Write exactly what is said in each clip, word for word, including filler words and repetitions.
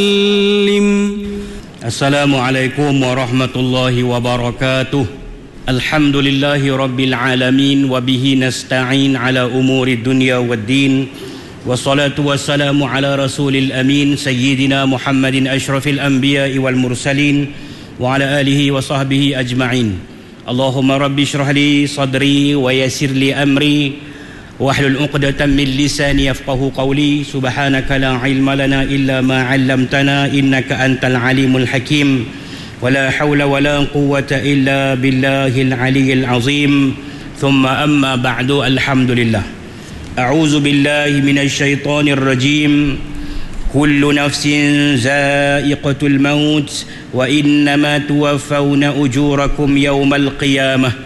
Assalamualaikum warahmatullahi wabarakatuh. Alhamdulillahi rabbil alamin wa bihi nasta'in ala umuri dunya waddin. Wassalatu wassalamu ala rasulil amin sayyidina Muhammadin asyrafil anbiya'i wal mursalin wa ala alihi wa sahbihi ajma'in. Allahumma rabbi syrah li sadri wa yassir li amri wahlul 'uqdatam min lisani yafqahu qawli. Subhanaka la ilma lana illa ma 'allamtana innaka antal alimul hakim. Wala haula wala quwwata illa billahil aliyyil azim. Thumma amma ba'du. Alhamdulillah. A'udzu billahi minasy syaithanir rajim. Kullu nafsin za'iqatul maut wa innama tuwaffawna ujurakum yawmal qiyamah.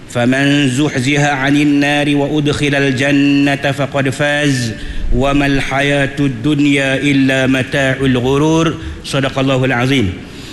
فمن زحزح عن النار وأدخل الجنة فقد فاز وما الحياة الدنيا إلا متاع الغرور. صدق الله العظيم.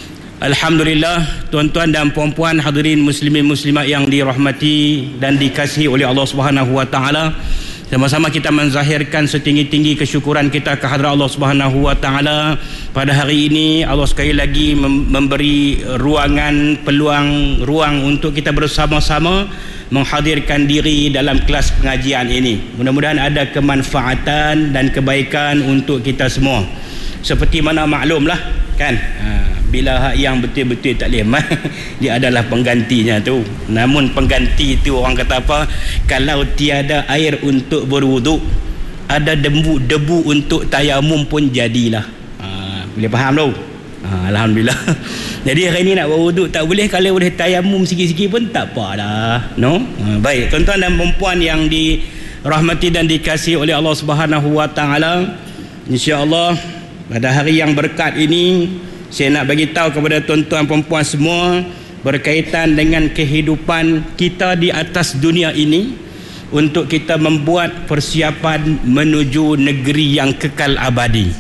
Alhamdulillah, tuan-tuan dan puan-puan hadirin muslimin muslimat yang dirahmati dan dikasihi oleh Allah Subhanahu wa taala. Sama-sama kita menzahirkan setinggi-tinggi kesyukuran kita kehadrat Allah Subhanahu wa taala. Pada hari ini Allah sekali lagi memberi ruangan, peluang, ruang untuk kita bersama-sama menghadirkan diri dalam kelas pengajian ini. Mudah-mudahan ada kemanfaatan dan kebaikan untuk kita semua. Seperti mana maklumlah kan, ha, bila hak yang betul-betul tak boleh dia adalah penggantinya tu. Namun pengganti itu orang kata apa, kalau tiada air untuk berwuduk, ada debu debu untuk tayamum pun jadilah. Ha, boleh faham tu? Ha, Alhamdulillah. Jadi hari ni nak berwuduk tak boleh, kalau boleh tayamum sikit-sikit pun tak apalah, no? Ha, baik tuan-tuan dan puan yang dirahmati dan dikasihi oleh Allah Subhanahu wa taala, insya-Allah pada hari yang berkat ini saya nak bagi tahu kepada tuan-tuan perempuan semua berkaitan dengan kehidupan kita di atas dunia ini untuk kita membuat persiapan menuju negeri yang kekal abadi.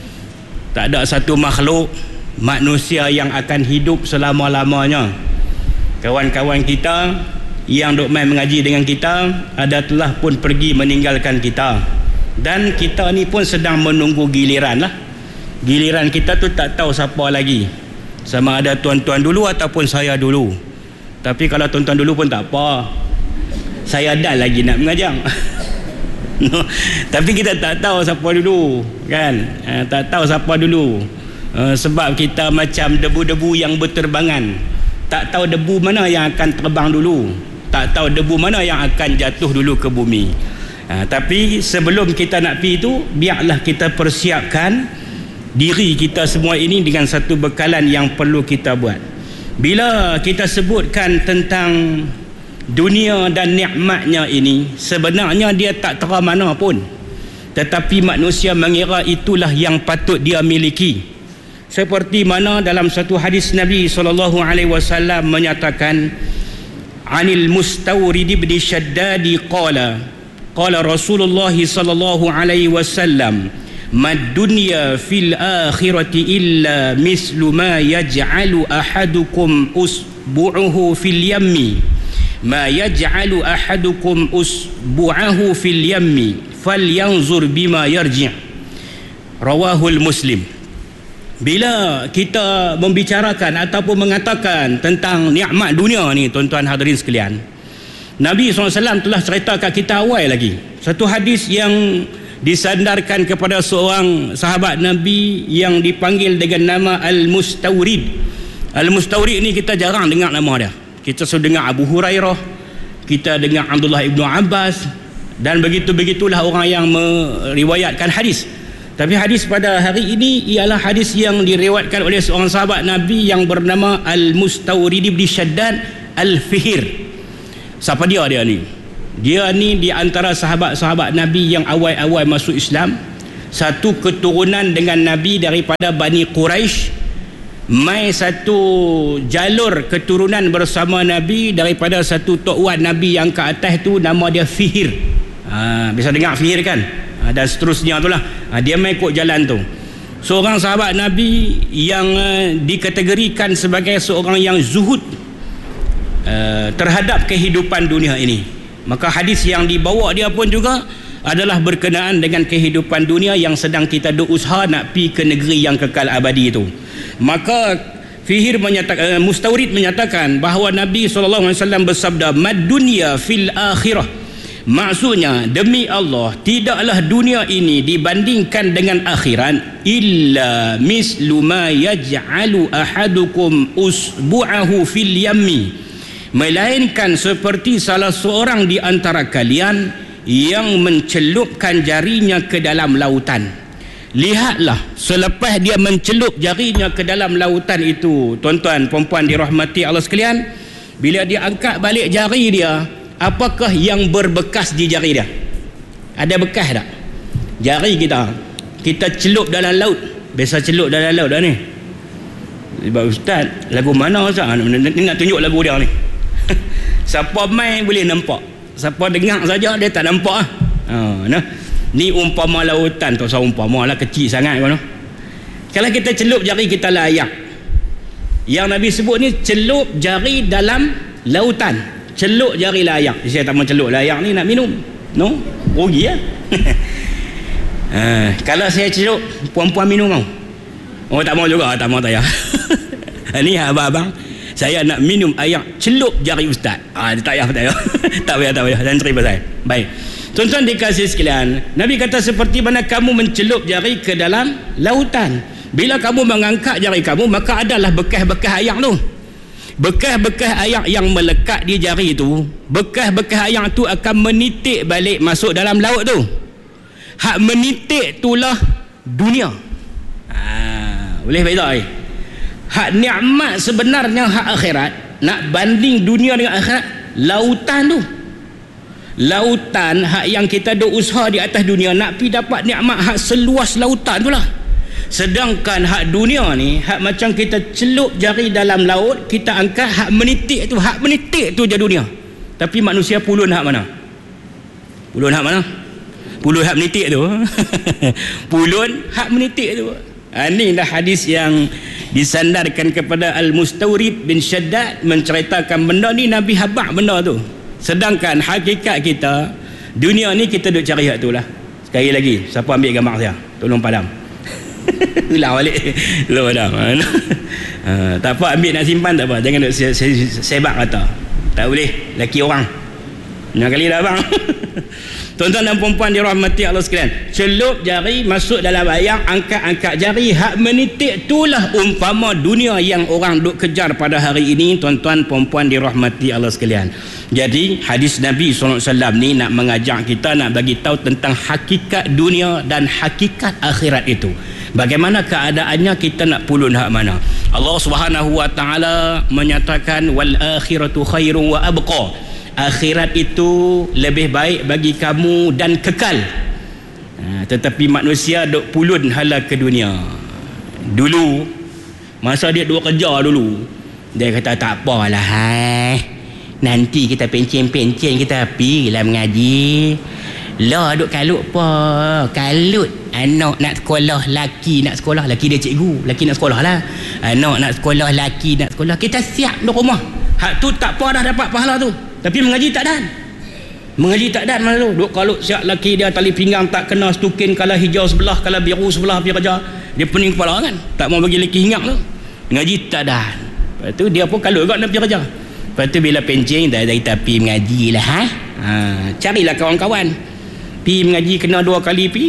Tak ada satu makhluk manusia yang akan hidup selama-lamanya. Kawan-kawan kita yang duk main mengaji dengan kita ada telah pun pergi meninggalkan kita, dan kita ni pun sedang menunggu giliran lah. Giliran kita tu tak tahu siapa lagi, sama ada tuan-tuan dulu ataupun saya dulu. Tapi kalau tuan-tuan dulu pun tak apa, saya dah lagi nak mengajar. No. Tapi kita tak tahu siapa dulu kan, eh, tak tahu siapa dulu, eh, sebab kita macam debu-debu yang berterbangan. Tak tahu debu mana yang akan terbang dulu, tak tahu debu mana yang akan jatuh dulu ke bumi. eh, Tapi sebelum kita nak pergi tu, biarlah kita persiapkan diri kita semua ini dengan satu bekalan yang perlu kita buat. Bila kita sebutkan tentang dunia dan nikmatnya ini, sebenarnya dia tak tera mana pun, tetapi manusia mengira itulah yang patut dia miliki. Seperti mana dalam satu hadis Nabi sallallahu alaihi wasallam menyatakan, anil Mustawrid ibn Shaddadi qala qala Rasulullah sallallahu alaihi wasallam, mad dunya fil akhirati illa mislu ma yaj'alu ahadukum usbu'uhu fil yammi ma yaj'alu ahadukum usbu'ahu fil yammi falyanzur bima yarji'. Rawahul Muslim. Bila kita membicarakan ataupun mengatakan tentang nikmat dunia ni, tuan-tuan hadirin sekalian, Nabi sallallahu alaihi wasallam telah cerita kat kita awal lagi satu hadis yang disandarkan kepada seorang sahabat Nabi yang dipanggil dengan nama Al-Mustawrid. Al-Mustawrid ni kita jarang dengar nama dia. Kita selalu dengar Abu Hurairah, kita dengar Abdullah ibnu Abbas, dan begitu-begitulah orang yang meriwayatkan hadis. Tapi hadis pada hari ini ialah hadis yang diriwayatkan oleh seorang sahabat Nabi yang bernama Al-Mustawrid ibn Shaddad Al-Fihir. Siapa dia dia ni? Dia ni di antara sahabat-sahabat Nabi yang awal-awal masuk Islam, satu keturunan dengan Nabi daripada Bani Quraisy, mai satu jalur keturunan bersama Nabi daripada satu tok wan Nabi yang ke atas tu nama dia Fihir. Ha, bisa dengar Fihir kan? Ha, dan seterusnya tu lah. Ha, dia mai ikut jalan tu. Seorang sahabat Nabi yang uh, dikategorikan sebagai seorang yang zuhud uh, terhadap kehidupan dunia ini. Maka hadis yang dibawa dia pun juga adalah berkenaan dengan kehidupan dunia yang sedang kita duk usaha nak pi ke negeri yang kekal abadi itu. Maka Fihir menyatakan, Mustawrid menyatakan bahawa Nabi sallallahu alaihi wasallam bersabda, "Mad dunya fil akhirah." Maksudnya, demi Allah, tidaklah dunia ini dibandingkan dengan akhirat illa mislu ma yaj'alu ahadukum usbu'ahu fil yammi, melainkan seperti salah seorang di antara kalian yang mencelupkan jarinya ke dalam lautan. Lihatlah, selepas dia mencelup jarinya ke dalam lautan itu, tuan-tuan, perempuan dirahmati Allah sekalian, bila dia angkat balik jari dia, apakah yang berbekas di jari dia? Ada bekas tak? Jari kita kita celup dalam laut. Biasa celup dalam laut dah ni. Sebab ustaz, lagu mana ustaz? Ni nak tunjuk lagu dia ni. Siapa main boleh nampak, siapa dengar saja dia tak nampak ah. Ha, nah. Ni umpama lautan tu, seumpama lah kecil sangat kan. Kalau kita celup jari kita layak. Yang Nabi sebut ni celup jari dalam lautan. Celup jari layak. Saya tak mau celup layak ni nak minum. No? Rugi ya. uh, kalau saya celup, puan-puan minum mau? Oh tak mau juga, tak mau tak ya. Ni abang-abang, saya nak minum air celup jari ustaz. Ah tak payah, tak payah. tak payah, tak payah. Dan terima saya. Baik. Tuan-tuan dikasih sekalian, Nabi kata seperti mana kamu mencelup jari ke dalam lautan. Bila kamu mengangkat jari kamu, maka adalah bekas-bekas air tu. Bekas-bekas air yang melekat di jari itu, bekas-bekas air tu akan menitik balik masuk dalam laut tu. Hak menitik itulah dunia. Ha, boleh baik tak? Hak nikmat sebenarnya hak akhirat, nak banding dunia dengan akhirat, lautan tu. Lautan hak yang kita duk usaha di atas dunia, nak pi dapat nikmat hak seluas lautan tu lah. Sedangkan hak dunia ni, hak macam kita celup jari dalam laut, kita angkat, hak menitik tu, hak menitik tu je dunia. Tapi manusia pulun hak mana? Pulun hak mana? Pulun hak menitik tu. Pulun hak menitik tu. Ha, inilah hadis yang disandarkan kepada Al-Mustawrid bin Shaddad, menceritakan benda ni Nabi habaq benda tu. Sedangkan hakikat kita, dunia ni kita duk cari hak tu lah. Sekali lagi, siapa ambil gambar saya? Tolong padam. Ulang balik. Tolong padam. Ha, tak apa, ambil nak simpan tak apa. Jangan duk sebak kata. Tak boleh, laki orang. Banyak kali dah bang. Tuan-tuan dan perempuan dirahmati Allah sekalian, celup jari masuk dalam air, angkat-angkat jari, hak menitik itulah umpama dunia yang orang duk kejar pada hari ini. Tuan-tuan perempuan dirahmati Allah sekalian. Jadi hadis Nabi sallallahu alaihi wasallam ni nak mengajak kita, nak bagi tahu tentang hakikat dunia dan hakikat akhirat itu. Bagaimana keadaannya, kita nak pulun hak mana. Allah Subhanahu wa taala menyatakan wal akhiratu khairun wa abqa. Akhirat itu lebih baik bagi kamu dan kekal. Ha, tetapi manusia duk pulun hala ke dunia. Dulu masa dia duk kerja dulu, dia kata tak apalah, hai, nanti kita pencen-pencen kita pergi lah mengaji. Lah duk kalut apa? Kalut anak nak sekolah, laki nak sekolah, laki dia cikgu, laki nak sekolah lah. Anak nak sekolah, laki nak sekolah, kita siap di rumah. Hak tu tak apa dah dapat pahala tu. Tapi mengaji tak dan. Mengaji tak dan mana tu. Duk kalut siap laki dia, tali pinggang tak kena stukin, kalau hijau sebelah, kalau biru sebelah, pergi kerja. Dia pening kepala kan. Tak mau bagi laki hinggap tu. Mengaji tak dan. Lepas tu dia pun kalut juga nak pergi kerja. Lepas tu bila pencing, dah kita pergi mengaji lah. Ha? Ha, carilah kawan-kawan. Pergi mengaji kena dua kali pergi.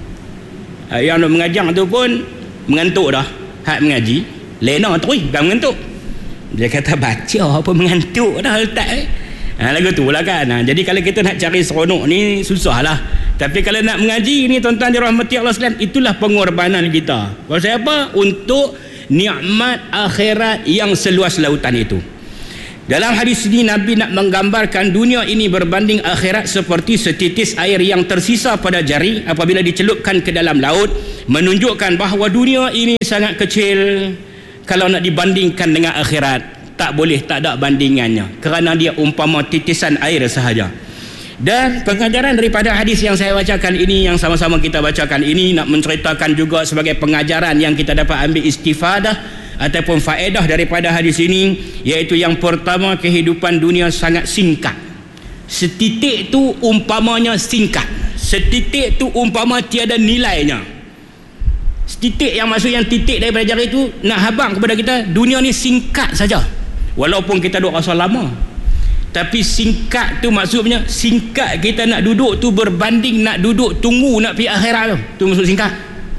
Yang nak mengajar tu pun mengantuk dah. Hak mengaji lena terus, bukan mengantuk. Dia kata baca apa mengantuk dah letak eh. Ha, lagu tu lah kan. Ha, jadi kalau kita nak cari seronok ni susah lah. Tapi kalau nak mengaji ni tuan-tuan dirahmati Allah sekalian, itulah pengorbanan kita. Kalau saya apa? Untuk nikmat akhirat yang seluas lautan itu. Dalam hadis ini Nabi nak menggambarkan dunia ini berbanding akhirat seperti setitis air yang tersisa pada jari apabila dicelupkan ke dalam laut, menunjukkan bahawa dunia ini sangat kecil kalau nak dibandingkan dengan akhirat. Tak boleh, tak ada bandingannya, kerana dia umpama titisan air sahaja. Dan pengajaran daripada hadis yang saya bacakan ini, yang sama-sama kita bacakan ini, nak menceritakan juga sebagai pengajaran yang kita dapat ambil istifadah ataupun faedah daripada hadis ini, iaitu yang pertama, kehidupan dunia sangat singkat. Setitik tu umpamanya singkat, Setitik tu umpama tiada nilainya. Setitik yang maksud yang titik daripada jari tu nak habang kepada kita, dunia ni singkat saja. Walaupun kita duk rasa lama, tapi singkat tu maksudnya singkat kita nak duduk tu berbanding nak duduk tunggu nak pergi akhirat tu. Tu maksud singkat.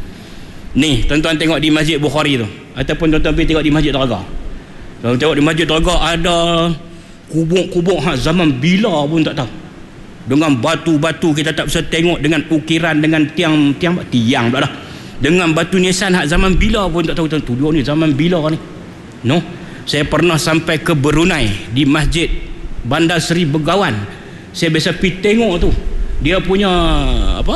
Ni tuan-tuan tengok di Masjid Bukhari tu, ataupun tuan-tuan pergi tengok di Masjid Telaga. Tuan tengok di Masjid Telaga ada kubur-kubur hak zaman bila pun tak tahu. Dengan batu-batu kita tak bisa tengok, dengan ukiran, dengan tiang tiang tiang pula dah. Dengan batu nisan hak zaman bila pun tak tahu. Tuduh ni zaman bila ni. No. Saya pernah sampai ke Brunei di Masjid Bandar Seri Begawan. Saya biasa pergi tengok tu. Dia punya apa?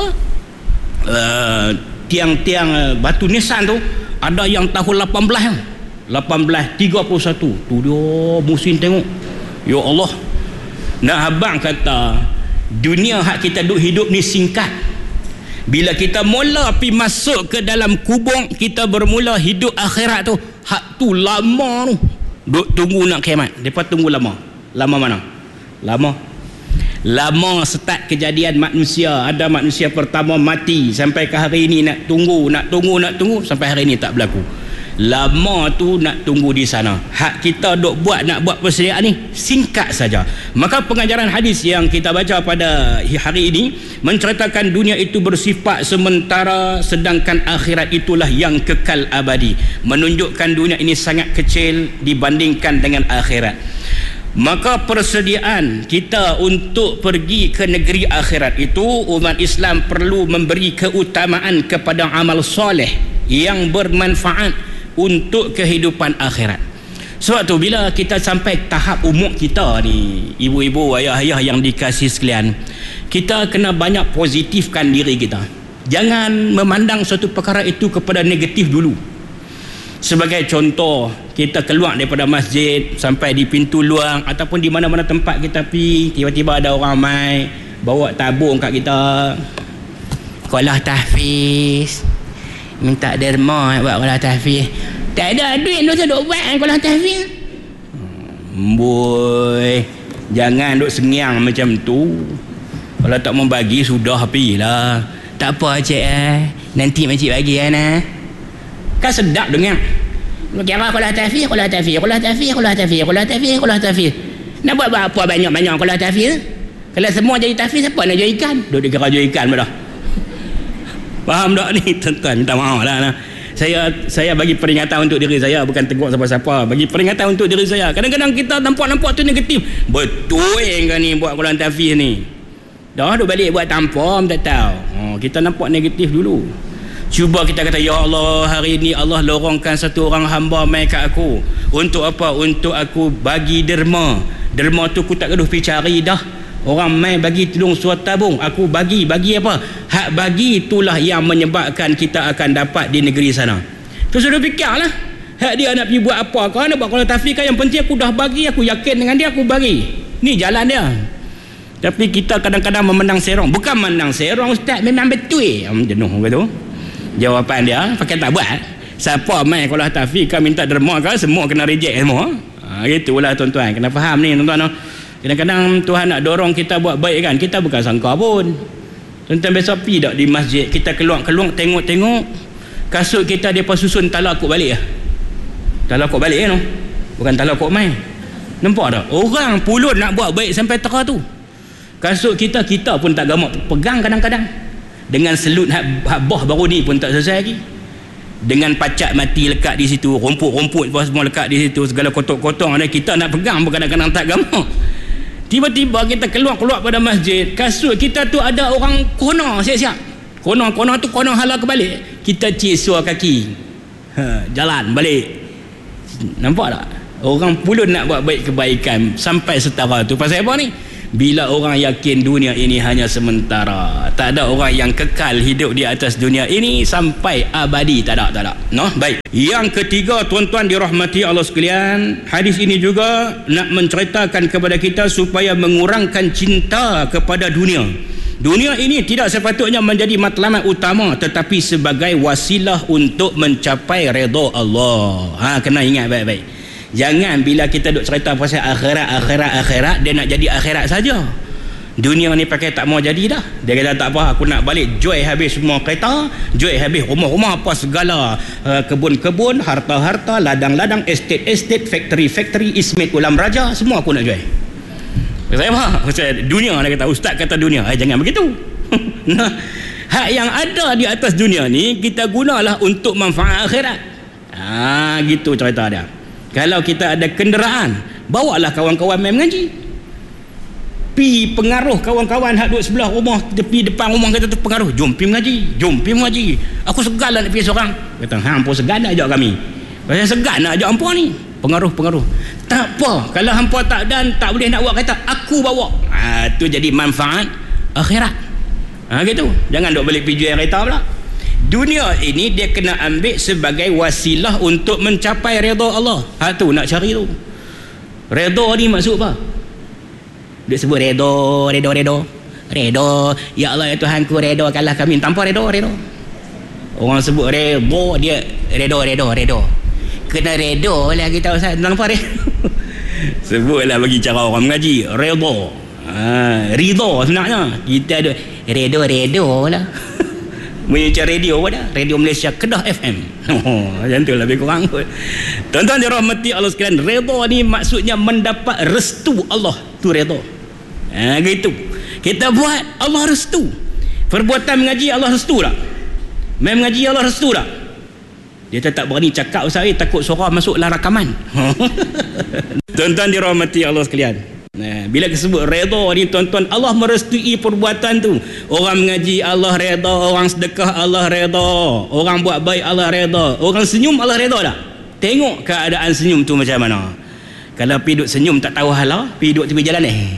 Uh, tiang-tiang uh, batu nisan tu ada yang tahun lapan belas lapan belas tiga puluh satu. Tu dia musim tengok. Ya Allah. Nak abang kata dunia hak kita duk hidup ni singkat. Bila kita mula pi masuk ke dalam kubur, kita bermula hidup akhirat tu, hak tu lama tu. Duk tunggu nak kiamat. Depa tunggu lama. Lama mana? Lama. Lama start kejadian manusia. Ada manusia pertama mati sampai ke hari ini nak tunggu, nak tunggu, nak tunggu sampai hari ini tak berlaku. Lama tu nak tunggu di sana. Hak kita duk buat nak buat persediaan ni singkat saja. Maka pengajaran hadis yang kita baca pada hari ini menceritakan dunia itu bersifat sementara, sedangkan akhirat itulah yang kekal abadi. Menunjukkan dunia ini sangat kecil dibandingkan dengan akhirat. Maka persediaan kita untuk pergi ke negeri akhirat itu, umat Islam perlu memberi keutamaan kepada amal soleh yang bermanfaat untuk kehidupan akhirat. Sebab tu bila kita sampai tahap umur kita ni, ibu-ibu, ayah-ayah yang dikasih sekalian, kita kena banyak positifkan diri kita. Jangan memandang suatu perkara itu kepada negatif dulu. Sebagai contoh, kita keluar daripada masjid sampai di pintu luar ataupun di mana-mana tempat kita pergi, tiba-tiba ada orang mai bawa tabung kat kita. Kolah tahfiz, minta derma buat kolah tahfiz. Tak ada duit tu duk buat kolah tahfiz. Boy, jangan duk sengiang macam tu. Kalau tak mau bagi sudah pergilah. Tak apa cik eh, nanti makcik bagi eh nah. Kan sedap dengar. Kira kolah tahfiz, kolah tahfiz, kolah tahfiz, kolah tahfiz, kolah tahfiz, kolah tahfiz. Nak buat apa banyak-banyak kolah tahfiz? Kalau semua jadi tahfiz, siapa nak jual ikan? Duk dikira jual ikan dah. Faham tak ni tuan-tuan? Minta maaf lah nah. Saya saya bagi peringatan untuk diri saya, bukan tegur siapa-siapa. Bagi peringatan untuk diri saya. Kadang-kadang kita nampak-nampak tu negatif. Betul kan ni buat kolah tahfiz ni. Dah duk balik buat tanpa tak tahu. Oh, kita nampak negatif dulu. Cuba kita kata, ya Allah, hari ini Allah lorongkan satu orang hamba mai kat aku. Untuk apa? Untuk aku bagi derma. Derma tu aku tak gaduh pergi cari dah. Orang mai bagi tolong suat tabung, aku bagi. Bagi apa? Hak bagi itulah yang menyebabkan kita akan dapat di negeri sana. Tu sudah fikirlah. Hak dia nak pergi buat apa? Kau nak buat kalau tahfiz kan, yang penting aku dah bagi, aku yakin dengan dia, aku bagi. Ni jalan dia. Tapi kita kadang-kadang memandang serong. Bukan memandang serong ustaz, memang betul. Hmm, jenuh kata. Jawapan dia pakai tak buat. Siapa mai kalau tahfiz kan minta derma kan, semua kena reject semua. Ha, gitulah tuan-tuan, kena faham ni tuan-tuan. Kadang-kadang Tuhan nak dorong kita buat baik kan, kita bukan sangka pun. Tuan-tuan biasa pergi tak di masjid, kita keluar-keluar tengok-tengok kasut kita dia pas susun talakuk balik lah. Talakuk balik kan, bukan talakuk mai. Nampak tak? Orang pulut nak buat baik sampai tera tu. Kasut kita, kita pun tak gamak pegang kadang-kadang. Dengan selut habah baru ni pun tak selesai lagi. Dengan pacat mati lekat di situ, rumput-rumput semua lekat di situ, segala kotor-kotor ada, kita nak pegang pun kadang-kadang tak gamak. Tiba-tiba kita keluar-keluar pada masjid, kasut kita tu ada orang kona siap-siap. Kona-kona tu kona hala kebalik. Kita cisua kaki. Ha, jalan balik. Nampak tak? Orang pulun nak buat baik kebaikan sampai setara tu. Pasal apa ni? Bila orang yakin dunia ini hanya sementara, tak ada orang yang kekal hidup di atas dunia ini sampai abadi, tak ada, tak ada. No? Baik. Yang ketiga, tuan-tuan dirahmati Allah sekalian, hadis ini juga nak menceritakan kepada kita supaya mengurangkan cinta kepada dunia. Dunia ini tidak sepatutnya menjadi matlamat utama, tetapi sebagai wasilah untuk mencapai redha Allah. Ha, kena ingat baik-baik. Jangan bila kita duk cerita pasal akhirat, akhirat, akhirat, dia nak jadi akhirat saja. Dunia ni pakai tak mau jadi dah. Dia kata tak apa, aku nak balik jual habis semua kereta, jual habis rumah-rumah apa segala, uh, kebun-kebun, harta-harta, ladang-ladang, estate-estate, factory-factory, Ismet Ulam Raja, semua aku nak jual. Saya apa? Dunia, dia kata, ustaz kata dunia. Eh, jangan begitu. Nah, hak yang ada di atas dunia ni kita gunalah untuk manfaat akhirat. Ah, gitu cerita dia. Kalau kita ada kenderaan, bawalah kawan-kawan main mengaji. Pi pengaruh kawan-kawan hak duduk sebelah rumah, tepi depan rumah kita tu pengaruh, jom pi mengaji, jom pi mengaji. Aku segan nak pergi seorang. Kata, hang pun segan nak ajak kami. Saya segan nak ajak hampa ni. Pengaruh-pengaruh. Tak apa, kalau hampa tak dan tak boleh nak buat, kata aku bawa. Ha, tu jadi manfaat akhirat. Ha, gitu. Jangan duk balik pergi jual kereta pula. Dunia ini dia kena ambil sebagai wasilah untuk mencapai redha Allah. Ha, tu nak cari tu. Redha ni maksud apa? Dia sebut redo, redo, redo, redo. Ya Allah ya Tuhanku, redokanlah kami. Tanpa redo, redo. Orang sebut redo, dia redo, redo, redo. Kena redo lah kita Ustaz. Tanpa redo. Sebutlah bagi cara orang mengaji. Redo. Ha, ridho sebenarnya. Kita ada redo, redo lah. Macam radio apa dah? Radio Malaysia Kedah F M. Oh, macam tu lah lebih kurang. Tuan-tuan dirahmati Allah sekalian, redha ni maksudnya mendapat restu Allah. Tu redha. Ha, gitu. Kita buat Allah restu. Perbuatan mengaji Allah restu tak? Main mengaji Allah restu tak? Dia tak berani cakap Ustaz, eh, takut suara masuklah rakaman. Tuan-tuan dirahmati Allah sekalian. Nah, bila disebut redha ni tuan-tuan, Allah merestui perbuatan tu. Orang mengaji Allah redha, orang sedekah Allah redha, orang buat baik Allah redha, orang senyum Allah redha tak? Tengok keadaan senyum tu macam mana. Kalau pergi duduk senyum tak tahu hala, pergi duduk tepi jalan eh.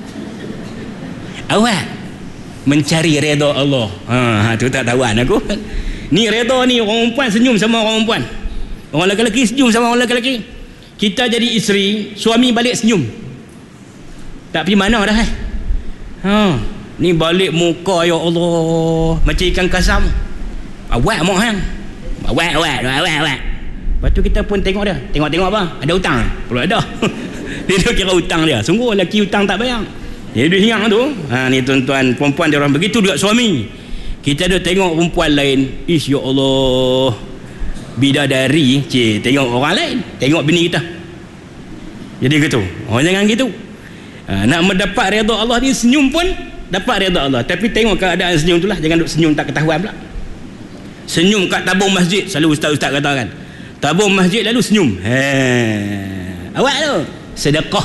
Awak mencari redha Allah. Ha, ha tu tak tahuan aku. Ni redha ni orang perempuan senyum sama orang perempuan. Orang lelaki senyum sama orang lelaki. Kita jadi isteri, suami balik senyum. Tak pergi mana dah eh. Ha, ni balik muka ya Allah macam ikan kasam. Awak mak hang. Awak awak awak awak. Lepas tu kita pun tengok dia. Tengok-tengok apa? Ada hutang? Perlu ada. Dia tu kira hutang dia. Sungguh lelaki hutang tak bayar. Dia duduk ingat tu. Ha, ni tuan-tuan, perempuan dia orang begitu juga suami. Kita ada tengok perempuan lain. Ish ya Allah. Bidadari. Cik, tengok orang lain. Tengok bini kita. Jadi gitu. Oh, jangan gitu. Ha, nak mendapat redha Allah ni senyum pun dapat redha Allah. Tapi tengok keadaan senyum tu lah. Jangan duk senyum tak ketahuan pula. Senyum kat tabung masjid. Selalu ustaz-ustaz kata kan, tabung masjid lalu senyum. He, awak tu sedekah.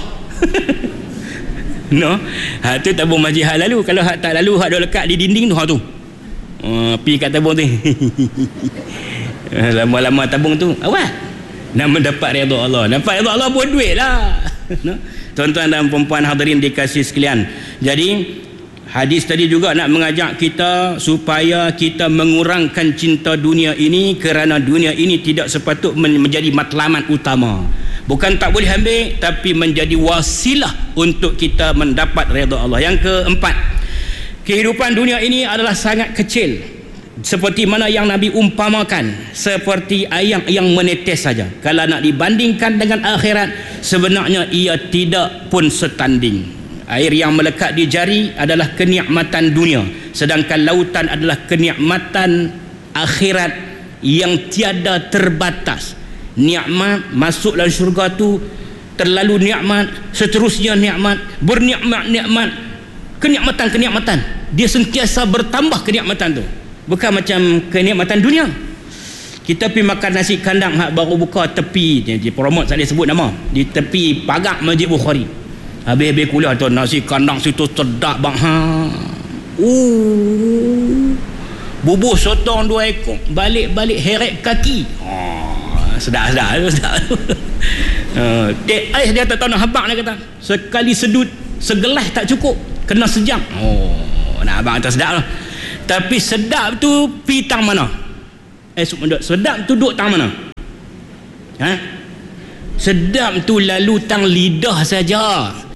No, ha, tu tabung masjid hak lalu. Kalau hak tak lalu, hak duk lekat di dinding tu, hak tu uh, pi kat tabung tu. Lama-lama tabung tu. Awak nak mendapat redha Allah. Dapat redha Allah buat duit lah. No? Tuan-tuan dan perempuan hadirin dikasih sekalian. Jadi hadis tadi juga nak mengajak kita supaya kita mengurangkan cinta dunia ini, kerana dunia ini tidak sepatut menjadi matlamat utama. Bukan tak boleh ambil, tapi menjadi wasilah untuk kita mendapat redha Allah. Yang keempat, kehidupan dunia ini adalah sangat kecil, seperti mana yang Nabi umpamakan, seperti air yang menetes saja. Kalau nak dibandingkan dengan akhirat, sebenarnya ia tidak pun setanding. Air yang melekat di jari adalah kenikmatan dunia, sedangkan lautan adalah kenikmatan akhirat yang tiada terbatas. Nikmat masuk dalam syurga tu terlalu nikmat, seterusnya nikmat, bernikmat-nikmat, kenikmatan-kenikmatan. Dia sentiasa bertambah kenikmatan tu. Bukan macam kenikmatan dunia. Kita pergi makan nasi kandang hak baru buka tepi, dia promote saya sebut nama, di tepi pagar Masjid Bukhari. Habis-habis kuliah tu, nasi kandang situ sedap bang. Ha. Uh. Bubuh sotong dua ekor, balik-balik heret kaki. Ha, sedap-sedap tu, sedap tu. Uh, dek ais dia tak tahu nak habaq dia kata. Sekali sedut segelas tak cukup, kena sejam. Oh, nak abang tak sedap lah. Tapi sedap tu pi tang mana? Eh, sedap tu duk tang mana? Ha? Sedap tu lalu tang lidah saja.